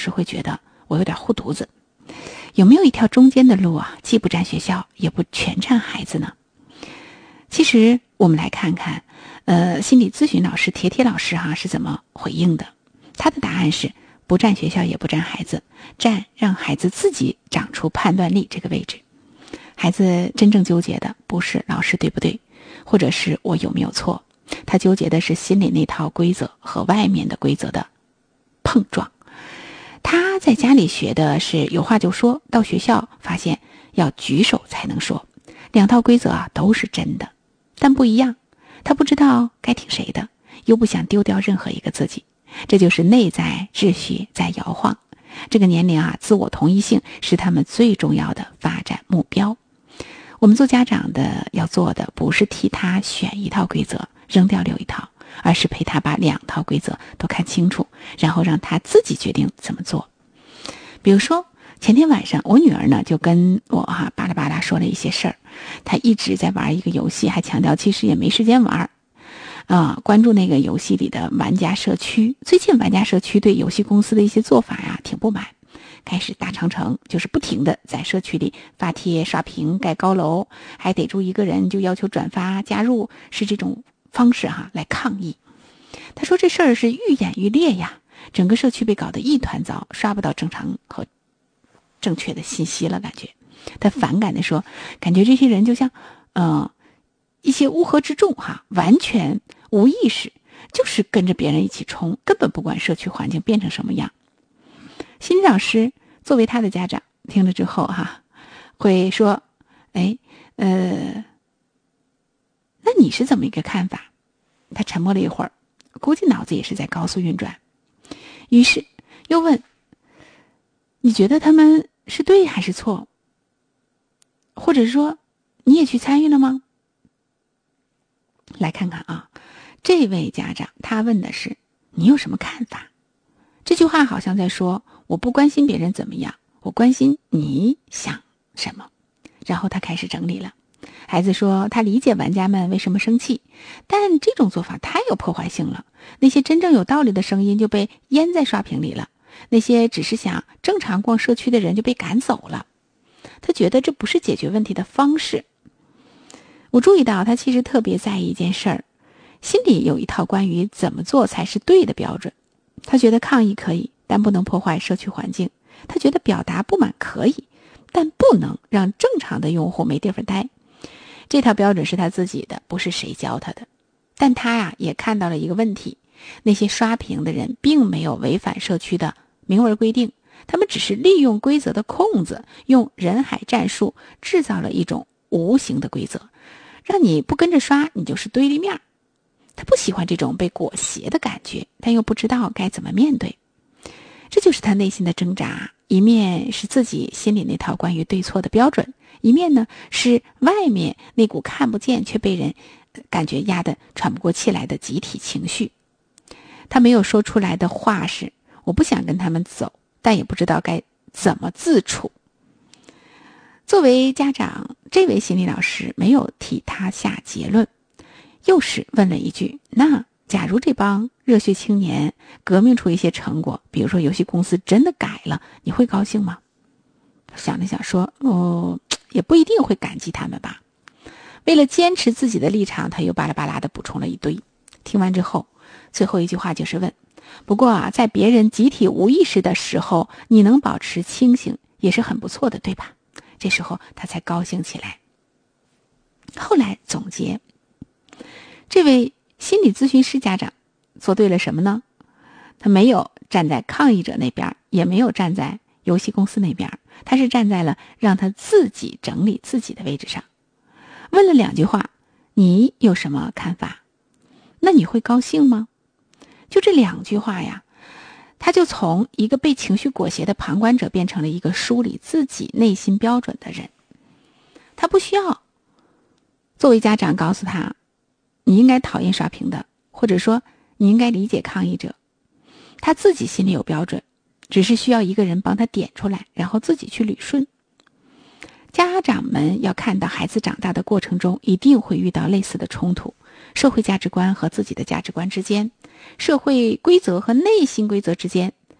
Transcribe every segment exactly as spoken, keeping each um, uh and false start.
时会觉得我有点护犊子。有没有一条中间的路啊，既不占学校也不全占孩子呢？其实我们来看看呃，心理咨询老师铁铁老师哈、啊、是怎么回应的。他的答案是不占学校也不占孩子，占让孩子自己长出判断力这个位置。孩子真正纠结的不是老师对不对，或者是我有没有错，他纠结的是心里那套规则和外面的规则的碰撞。他在家里学的是有话就说，到学校发现要举手才能说，两套规则啊都是真的，但不一样。他不知道该听谁的，又不想丢掉任何一个自己，这就是内在秩序在摇晃。这个年龄啊，自我同一性是他们最重要的发展目标。我们做家长的要做的不是替他选一套规则扔掉留一套，而是陪他把两套规则都看清楚，然后让他自己决定怎么做。比如说前天晚上我女儿呢就跟我哈、啊、巴拉巴拉说了一些事儿，她一直在玩一个游戏，还强调其实也没时间玩啊，关注那个游戏里的玩家社区。最近玩家社区对游戏公司的一些做法呀挺不满，开始大长城，就是不停的在社区里发帖刷屏盖高楼，还逮住一个人就要求转发加入，是这种方式哈来抗议。他说这事儿是愈演愈烈呀，整个社区被搞得一团糟，刷不到正常和正确的信息了。感觉他反感的说，感觉这些人就像呃一些乌合之众哈，完全无意识，就是跟着别人一起冲，根本不管社区环境变成什么样。心理老师作为他的家长听了之后哈，会说哎呃那你是怎么一个看法？他沉默了一会儿，估计脑子也是在高速运转，于是又问，你觉得他们是对还是错？或者说你也去参与了吗？来看看啊，这位家长他问的是你有什么看法？这句话好像在说我不关心别人怎么样，我关心你想什么。然后他开始整理了。孩子说他理解玩家们为什么生气，但这种做法太有破坏性了，那些真正有道理的声音就被淹在刷屏里了，那些只是想正常逛社区的人就被赶走了。他觉得这不是解决问题的方式。我注意到他其实特别在意一件事儿，心里有一套关于怎么做才是对的标准。他觉得抗议可以，但不能破坏社区环境。他觉得表达不满可以，但不能让正常的用户没地方待。这套标准是他自己的，不是谁教他的。但他呀也看到了一个问题，那些刷屏的人并没有违反社区的明文规定，他们只是利用规则的空子，用人海战术制造了一种无形的规则，让你不跟着刷，你就是对立面。他不喜欢这种被裹挟的感觉，但又不知道该怎么面对。这就是他内心的挣扎，一面是自己心里那套关于对错的标准，一面呢是外面那股看不见却被人感觉压得喘不过气来的集体情绪。他没有说出来的话是，我不想跟他们走，但也不知道该怎么自处。作为家长，这位心理老师没有替他下结论，又是问了一句，那假如这帮热血青年革命出一些成果，比如说游戏公司真的改了，你会高兴吗？想了想说，哦，也不一定会感激他们吧。为了坚持自己的立场，他又巴拉巴拉的补充了一堆。听完之后，最后一句话就是问，不过啊，在别人集体无意识的时候，你能保持清醒也是很不错的，对吧？这时候他才高兴起来。后来总结，这位心理咨询师家长做对了什么呢？他没有站在抗议者那边，也没有站在游戏公司那边，他是站在了让他自己整理自己的位置上。问了两句话，你有什么看法？那你会高兴吗？就这两句话呀，他就从一个被情绪裹挟的旁观者变成了一个梳理自己内心标准的人。他不需要作为家长告诉他你应该讨厌刷屏的，或者说你应该理解抗议者。他自己心里有标准，只是需要一个人帮他点出来，然后自己去捋顺。家长们要看到孩子长大的过程中一定会遇到类似的冲突，社会价值观和自己的价值观之间，社会规则和内心规则之间，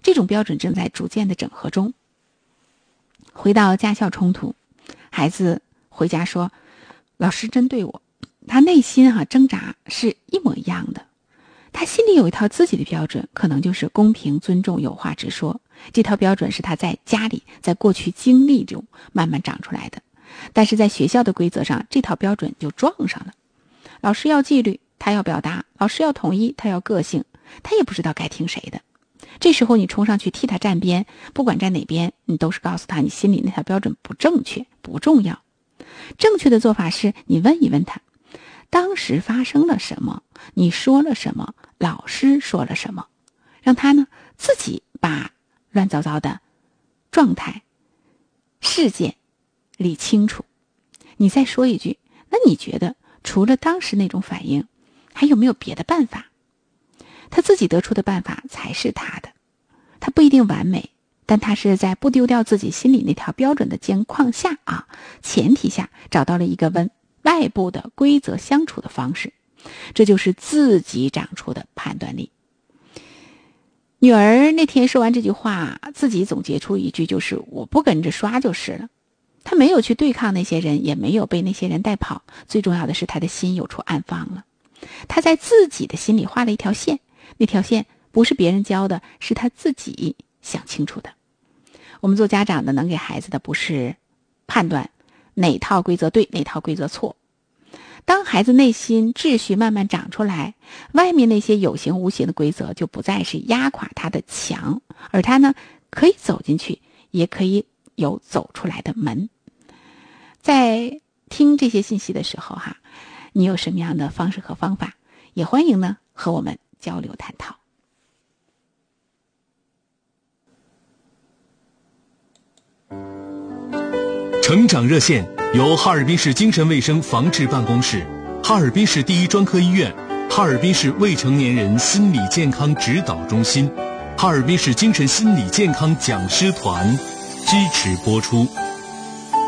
这种标准正在逐渐的整合中。回到家校冲突，孩子回家说老师针对我，他内心啊挣扎是一模一样的。他心里有一套自己的标准，可能就是公平、尊重、有话直说。这套标准是他在家里在过去经历中慢慢长出来的，但是在学校的规则上，这套标准就撞上了。老师要纪律，他要表达；老师要统一，他要个性，他也不知道该听谁的。这时候你冲上去替他站边，不管站哪边，你都是告诉他你心里那套标准不正确，不重要。正确的做法是你问一问他，当时发生了什么，你说了什么，老师说了什么，让他呢自己把乱糟糟的状态事件理清楚。你再说一句，那你觉得除了当时那种反应，还有没有别的办法？他自己得出的办法才是他的，他不一定完美，但他是在不丢掉自己心里那条标准的情况下啊，前提下找到了一个跟外部的规则相处的方式，这就是自己长出的判断力。女儿那天说完这句话，自己总结出一句，就是我不跟着刷就是了。她没有去对抗那些人，也没有被那些人带跑，最重要的是她的心有处安放了。她在自己的心里画了一条线，那条线不是别人教的，是她自己想清楚的。我们做家长的能给孩子的不是判断哪套规则对，哪套规则错。当孩子内心秩序慢慢长出来，外面那些有形无形的规则就不再是压垮他的墙，而他呢可以走进去，也可以有走出来的门。在听这些信息的时候哈，你有什么样的方式和方法，也欢迎呢和我们交流探讨。 成长热线由哈尔滨市精神卫生防治办公室、哈尔滨市第一专科医院、哈尔滨市未成年人心理健康指导中心、哈尔滨市精神心理健康讲师团支持播出。